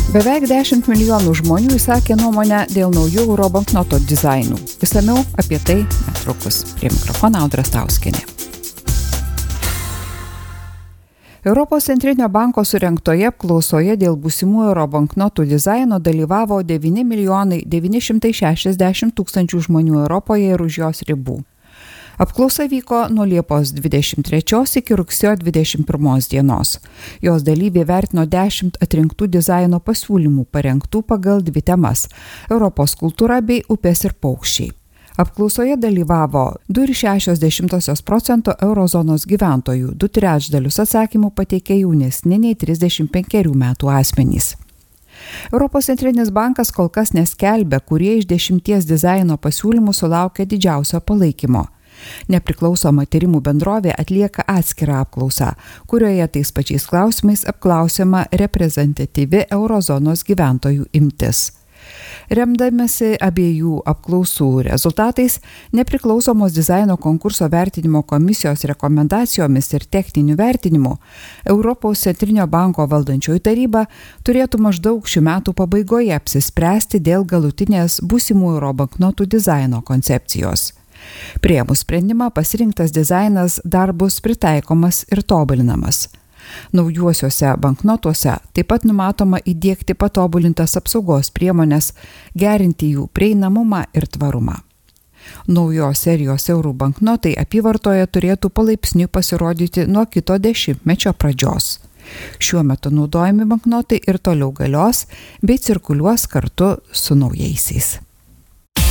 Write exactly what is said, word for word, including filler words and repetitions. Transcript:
Beveik dešimt milijonų žmonių išsakė nuomonę dėl naujų euro banknoto dizainų. Išsamiau apie tai netrukus. Prie mikrofono Audra Stauskienė. Europos centrinio banko surengtoje apklausoje dėl būsimų euro banknotų dizaino dalyvavo devyni milijonai devyni šimtai šešiasdešimt tūkstančių žmonių Europoje ir už jos ribų. Apklausa vyko nuo Liepos dvidešimt trečios iki rugsėjo dvidešimt pirmos dienos. Jos dalyviai vertino dešimt atrinktų dizaino pasiūlymų parengtų pagal dvi temas – Europos kultūra bei upės ir paukščiai. Apklausoje dalyvavo du ir šešios dešimtosios procento eurozonos gyventojų, du trečdalius atsakymų pateikė jaunesni nei trisdešimt penkerių metų asmenys. Europos centrinis bankas kol kas neskelbia, kurie iš dešimties dizaino pasiūlymų sulaukia didžiausio palaikymo. Nepriklausoma tyrimų bendrovė atlieka atskirą apklausą, kurioje tais pačiais klausimais apklausiama reprezentatyvi eurozonos gyventojų imtis. Remdamasi abiejų apklausų rezultatais, nepriklausomos dizaino konkurso vertinimo komisijos rekomendacijomis ir techniniu vertinimu, Europos centrinio banko valdančioji taryba turėtų maždaug šių metų pabaigoje apsispręsti dėl galutinės būsimų euro banknotų dizaino koncepcijos. Priėmus sprendimą, pasirinktas dizainas dar bus pritaikomas ir tobulinamas. Naujuosiuose banknotuose taip pat numatoma įdiegti patobulintas apsaugos priemonės, gerinti jų prieinamumą ir tvarumą. Naujos serijos eurų banknotai apyvartoje turėtų palaipsniui pasirodyti nuo kito dešimtmečio pradžios. Šiuo metu naudojami banknotai ir toliau galios bei cirkuliuos kartu su naujaisiais.